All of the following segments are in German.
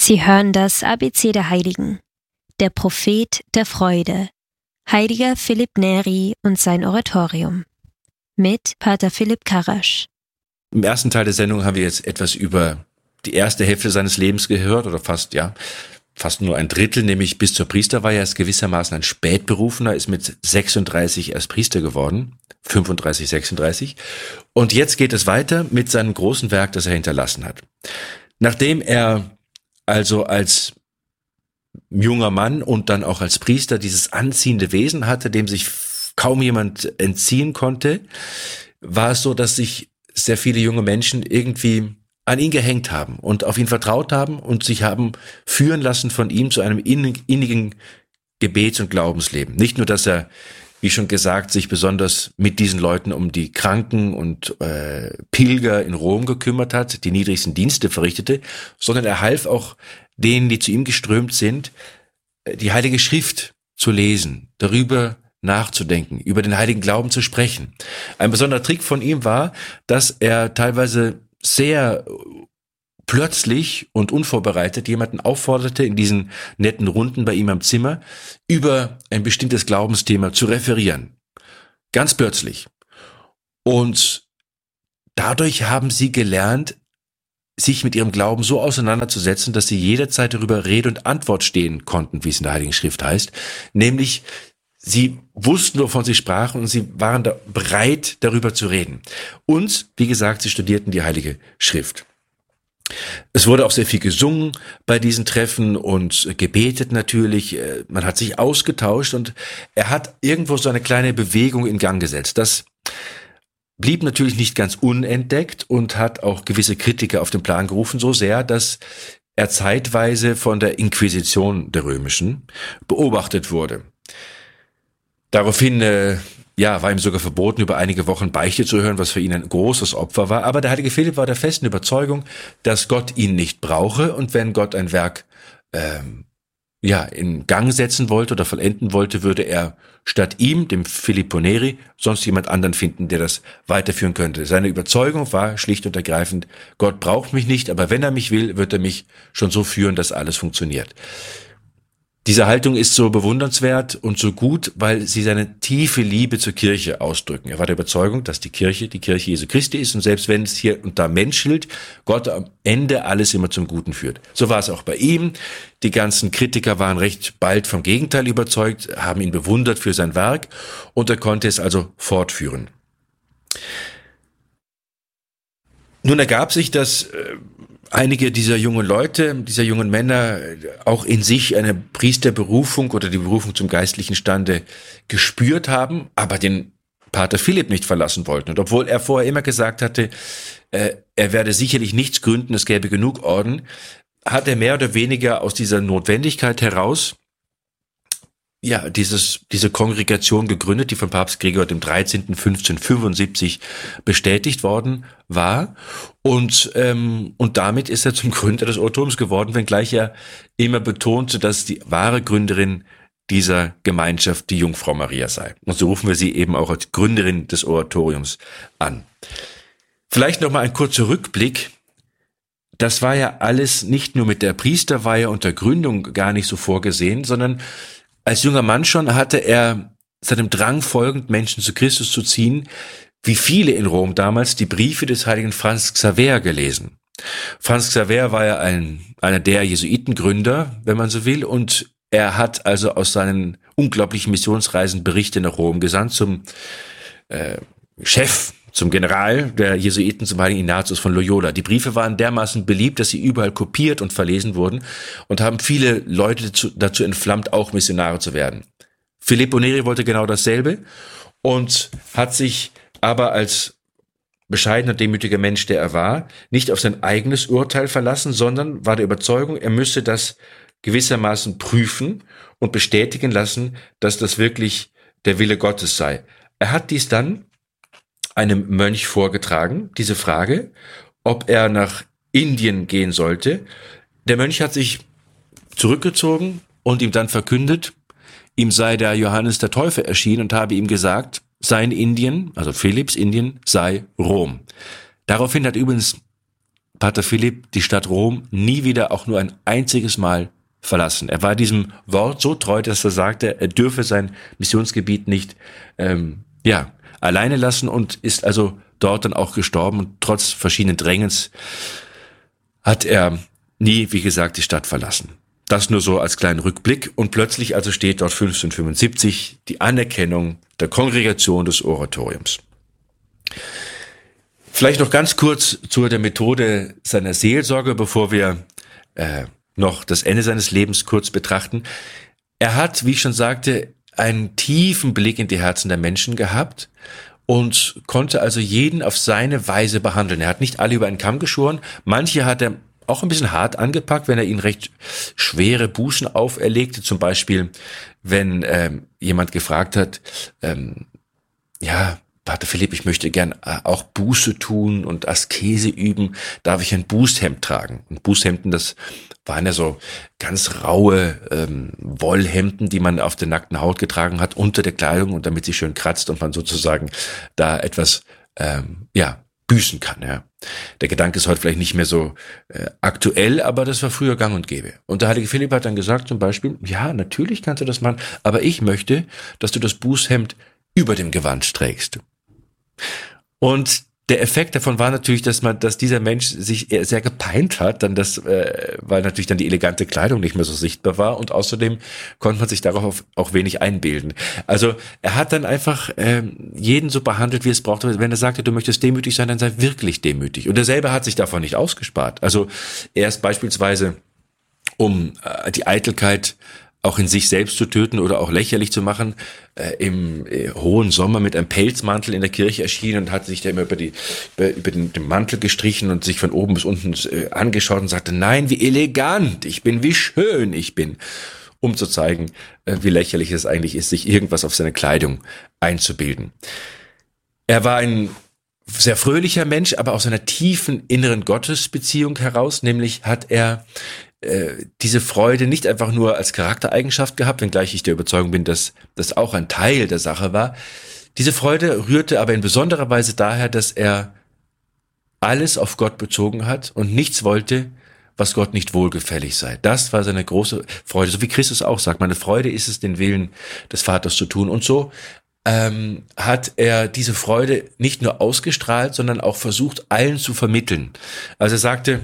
Sie hören das ABC der Heiligen, der Prophet der Freude, Heiliger Philipp Neri und sein Oratorium, mit Pater Philipp Karasch. Im ersten Teil der Sendung haben wir jetzt etwas über die erste Hälfte seines Lebens gehört, oder fast nur ein Drittel, nämlich bis zur Priesterweihe. Er ist gewissermaßen ein Spätberufener, ist mit 36 erst Priester geworden, 35, 36. Und jetzt geht es weiter mit seinem großen Werk, das er hinterlassen hat. Nachdem er also als junger Mann und dann auch als Priester dieses anziehende Wesen hatte, dem sich kaum jemand entziehen konnte, war es so, dass sich sehr viele junge Menschen irgendwie an ihn gehängt haben und auf ihn vertraut haben und sich haben führen lassen von ihm zu einem innigen Gebets- und Glaubensleben. Nicht nur, dass er, wie schon gesagt, sich besonders mit diesen Leuten um die Kranken und Pilger in Rom gekümmert hat, die niedrigsten Dienste verrichtete, sondern er half auch denen, die zu ihm geströmt sind, die Heilige Schrift zu lesen, darüber nachzudenken, über den heiligen Glauben zu sprechen. Ein besonderer Trick von ihm war, dass er teilweise sehr plötzlich und unvorbereitet jemanden aufforderte, in diesen netten Runden bei ihm am Zimmer über ein bestimmtes Glaubensthema zu referieren. Ganz plötzlich. Und dadurch haben sie gelernt, sich mit ihrem Glauben so auseinanderzusetzen, dass sie jederzeit darüber Rede und Antwort stehen konnten, wie es in der Heiligen Schrift heißt. Nämlich, sie wussten, wovon sie sprachen, und sie waren da bereit, darüber zu reden. Und, wie gesagt, sie studierten die Heilige Schrift. Es wurde auch sehr viel gesungen bei diesen Treffen und gebetet natürlich. Man hat sich ausgetauscht und er hat irgendwo so eine kleine Bewegung in Gang gesetzt. Das blieb natürlich nicht ganz unentdeckt und hat auch gewisse Kritiker auf den Plan gerufen, so sehr, dass er zeitweise von der Inquisition der römischen beobachtet wurde. Daraufhin war ihm sogar verboten, über einige Wochen Beichte zu hören, was für ihn ein großes Opfer war. Aber der heilige Philipp war der festen Überzeugung, dass Gott ihn nicht brauche, und wenn Gott ein Werk in Gang setzen wollte oder vollenden wollte, würde er statt ihm, dem Filippo Neri, sonst jemand anderen finden, der das weiterführen könnte. Seine Überzeugung war schlicht und ergreifend: Gott braucht mich nicht, aber wenn er mich will, wird er mich schon so führen, dass alles funktioniert. Diese Haltung ist so bewundernswert und so gut, weil sie seine tiefe Liebe zur Kirche ausdrücken. Er war der Überzeugung, dass die Kirche Jesu Christi ist, und selbst wenn es hier und da menschelt, Gott am Ende alles immer zum Guten führt. So war es auch bei ihm. Die ganzen Kritiker waren recht bald vom Gegenteil überzeugt, haben ihn bewundert für sein Werk, und er konnte es also fortführen. Nun ergab sich, dass einige dieser jungen Leute, dieser jungen Männer auch in sich eine Priesterberufung oder die Berufung zum geistlichen Stande gespürt haben, aber den Pater Philipp nicht verlassen wollten. Und obwohl er vorher immer gesagt hatte, er werde sicherlich nichts gründen, es gäbe genug Orden, hat er mehr oder weniger aus dieser Notwendigkeit heraus diese Kongregation gegründet, die von Papst Gregor dem 13. 1575 bestätigt worden war, und damit ist er zum Gründer des Oratoriums geworden, wenngleich er immer betonte, dass die wahre Gründerin dieser Gemeinschaft die Jungfrau Maria sei. Und so rufen wir sie eben auch als Gründerin des Oratoriums an. Vielleicht noch mal ein kurzer Rückblick. Das war ja alles nicht nur mit der Priesterweihe und der Gründung gar nicht so vorgesehen, sondern als junger Mann schon hatte er seinem Drang folgend, Menschen zu Christus zu ziehen, wie viele in Rom damals, die Briefe des heiligen Franz Xaver gelesen. Franz Xaver war ja einer der Jesuitengründer, wenn man so will, und er hat also aus seinen unglaublichen Missionsreisen Berichte nach Rom gesandt zum Chef, zum General der Jesuiten, zum heiligen Ignatius von Loyola. Die Briefe waren dermaßen beliebt, dass sie überall kopiert und verlesen wurden und haben viele Leute dazu entflammt, auch Missionare zu werden. Filippo Neri wollte genau dasselbe und hat sich aber als bescheidener, demütiger Mensch, der er war, nicht auf sein eigenes Urteil verlassen, sondern war der Überzeugung, er müsse das gewissermaßen prüfen und bestätigen lassen, dass das wirklich der Wille Gottes sei. Er hat dies dann einem Mönch vorgetragen, diese Frage, ob er nach Indien gehen sollte. Der Mönch hat sich zurückgezogen und ihm dann verkündet, ihm sei der Johannes der Täufer erschienen und habe ihm gesagt, sein Indien, also Philipps Indien, sei Rom. Daraufhin hat übrigens Pater Philipp die Stadt Rom nie wieder auch nur ein einziges Mal verlassen. Er war diesem Wort so treu, dass er sagte, er dürfe sein Missionsgebiet nicht alleine lassen und ist also dort dann auch gestorben. Und trotz verschiedenen Drängens hat er nie, wie gesagt, die Stadt verlassen. Das nur so als kleinen Rückblick. Und plötzlich also steht dort 1575 die Anerkennung der Kongregation des Oratoriums. Vielleicht noch ganz kurz zu der Methode seiner Seelsorge, bevor wir noch das Ende seines Lebens kurz betrachten. Er hat, wie ich schon sagte, einen tiefen Blick in die Herzen der Menschen gehabt und konnte also jeden auf seine Weise behandeln. Er hat nicht alle über einen Kamm geschoren. Manche hat er auch ein bisschen hart angepackt, wenn er ihnen recht schwere Bußen auferlegte. Zum Beispiel, wenn jemand gefragt hat, Pater Philipp, ich möchte gern auch Buße tun und Askese üben. Darf ich ein Bußhemd tragen? Und Bußhemden, das waren ja so ganz raue Wollhemden, die man auf der nackten Haut getragen hat, unter der Kleidung, und damit sie schön kratzt und man sozusagen da etwas büßen kann. Ja. Der Gedanke ist heute vielleicht nicht mehr so aktuell, aber das war früher gang und gäbe. Und der heilige Philipp hat dann gesagt zum Beispiel, ja, natürlich kannst du das machen, aber ich möchte, dass du das Bußhemd über dem Gewand trägst. Und der Effekt davon war natürlich, dass dieser Mensch sich sehr gepeint hat, weil natürlich dann die elegante Kleidung nicht mehr so sichtbar war, und außerdem konnte man sich darauf auch wenig einbilden. Also er hat dann einfach jeden so behandelt, wie es brauchte. Wenn er sagte, du möchtest demütig sein, dann sei wirklich demütig. Und er selber hat sich davon nicht ausgespart. Also er ist beispielsweise, um die Eitelkeit auch in sich selbst zu töten oder auch lächerlich zu machen, im hohen Sommer mit einem Pelzmantel in der Kirche erschienen und hat sich da immer über den Mantel gestrichen und sich von oben bis unten angeschaut und sagte, nein, wie elegant ich bin, wie schön ich bin, um zu zeigen, wie lächerlich es eigentlich ist, sich irgendwas auf seine Kleidung einzubilden. Er war ein sehr fröhlicher Mensch, aber aus einer tiefen inneren Gottesbeziehung heraus, nämlich hat er diese Freude nicht einfach nur als Charaktereigenschaft gehabt, wenngleich ich der Überzeugung bin, dass das auch ein Teil der Sache war. Diese Freude rührte aber in besonderer Weise daher, dass er alles auf Gott bezogen hat und nichts wollte, was Gott nicht wohlgefällig sei. Das war seine große Freude, so wie Christus auch sagt, meine Freude ist es, den Willen des Vaters zu tun. Und so hat er diese Freude nicht nur ausgestrahlt, sondern auch versucht, allen zu vermitteln. Also er sagte,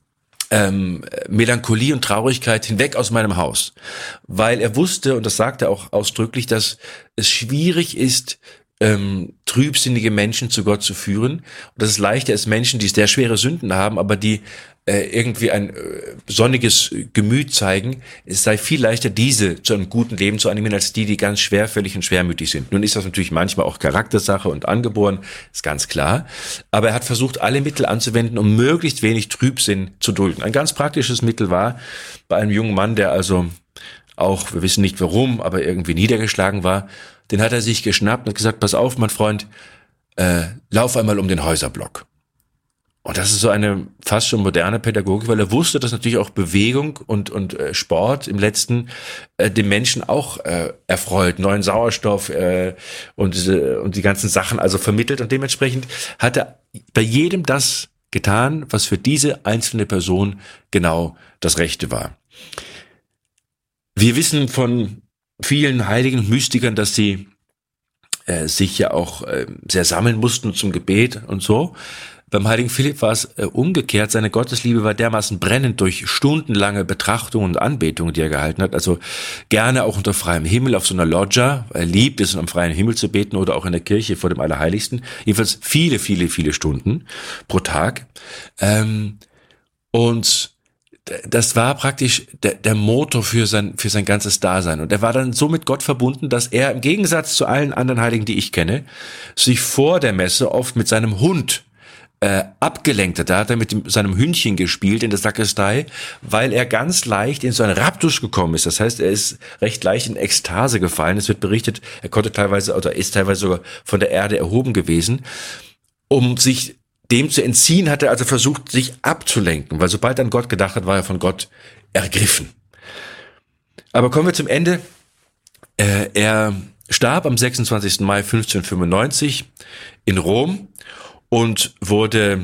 Melancholie und Traurigkeit hinweg aus meinem Haus, weil er wusste, und das sagt er auch ausdrücklich, dass es schwierig ist, trübsinnige Menschen zu Gott zu führen, und dass es leichter ist, Menschen, die sehr schwere Sünden haben, aber die irgendwie ein sonniges Gemüt zeigen, es sei viel leichter, diese zu einem guten Leben zu animieren, als die ganz schwerfällig und schwermütig sind. Nun ist das natürlich manchmal auch Charaktersache und angeboren, ist ganz klar, aber er hat versucht, alle Mittel anzuwenden, um möglichst wenig Trübsinn zu dulden. Ein ganz praktisches Mittel war, bei einem jungen Mann, der also auch, wir wissen nicht warum, aber irgendwie niedergeschlagen war, den hat er sich geschnappt und hat gesagt, pass auf, mein Freund, lauf einmal um den Häuserblock. Und das ist so eine fast schon moderne Pädagogik, weil er wusste, dass natürlich auch Bewegung und Sport im Letzten den Menschen auch erfreut, neuen Sauerstoff und die ganzen Sachen also vermittelt. Und dementsprechend hat er bei jedem das getan, was für diese einzelne Person genau das Rechte war. Wir wissen von vielen Heiligen und Mystikern, dass sie sich ja auch sehr sammeln mussten zum Gebet und so. Beim heiligen Philipp war es umgekehrt. Seine Gottesliebe war dermaßen brennend durch stundenlange Betrachtungen und Anbetungen, die er gehalten hat. Also gerne auch unter freiem Himmel auf so einer Loggia. Er liebt es, am freien Himmel zu beten oder auch in der Kirche vor dem Allerheiligsten. Jedenfalls viele, viele, viele Stunden pro Tag. Und das war praktisch der Motor für sein ganzes Dasein. Und er war dann so mit Gott verbunden, dass er im Gegensatz zu allen anderen Heiligen, die ich kenne, sich vor der Messe oft mit seinem Hund abgelenkt hat. Da hat er mit seinem Hündchen gespielt in der Sakristei, weil er ganz leicht in so einen Raptus gekommen ist. Das heißt, er ist recht leicht in Ekstase gefallen. Es wird berichtet, er konnte teilweise oder ist teilweise sogar von der Erde erhoben gewesen. Um sich dem zu entziehen, hat er also versucht, sich abzulenken, weil sobald er an Gott gedacht hat, war er von Gott ergriffen. Aber kommen wir zum Ende. Er starb am 26. Mai 1595 in Rom und wurde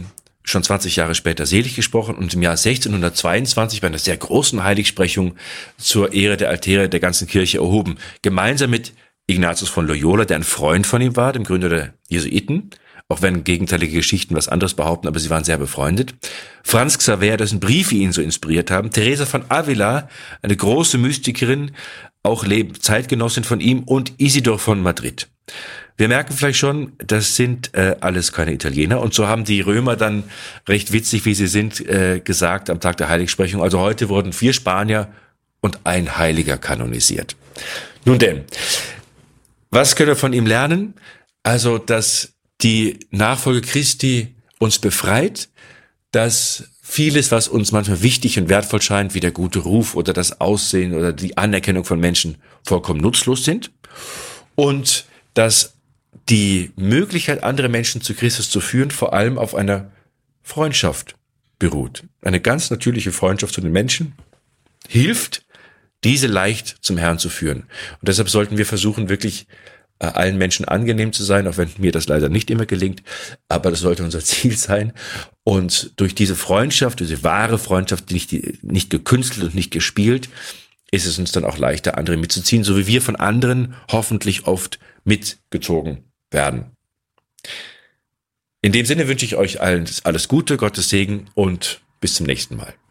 schon 20 Jahre später selig gesprochen und im Jahr 1622 bei einer sehr großen Heiligsprechung zur Ehre der Altäre der ganzen Kirche erhoben. Gemeinsam mit Ignatius von Loyola, der ein Freund von ihm war, dem Gründer der Jesuiten, auch wenn gegenteilige Geschichten was anderes behaupten, aber sie waren sehr befreundet. Franz Xaver, dessen Briefe ihn so inspiriert haben. Teresa von Avila, eine große Mystikerin, auch Zeitgenossin von ihm, und Isidor von Madrid. Wir merken vielleicht schon, das sind alles keine Italiener. Und so haben die Römer dann, recht witzig wie sie sind, gesagt am Tag der Heiligsprechung, also heute wurden 4 Spanier und ein Heiliger kanonisiert. Nun denn, was können wir von ihm lernen? Also, dass die Nachfolge Christi uns befreit, dass vieles, was uns manchmal wichtig und wertvoll scheint, wie der gute Ruf oder das Aussehen oder die Anerkennung von Menschen, vollkommen nutzlos sind, und dass die Möglichkeit, andere Menschen zu Christus zu führen, vor allem auf einer Freundschaft beruht. Eine ganz natürliche Freundschaft zu den Menschen hilft, diese leicht zum Herrn zu führen. Und deshalb sollten wir versuchen, wirklich allen Menschen angenehm zu sein, auch wenn mir das leider nicht immer gelingt, aber das sollte unser Ziel sein. Und durch diese Freundschaft, diese wahre Freundschaft, nicht gekünstelt und nicht gespielt, ist es uns dann auch leichter, andere mitzuziehen, so wie wir von anderen hoffentlich oft mitgezogen werden. In dem Sinne wünsche ich euch allen alles Gute, Gottes Segen und bis zum nächsten Mal.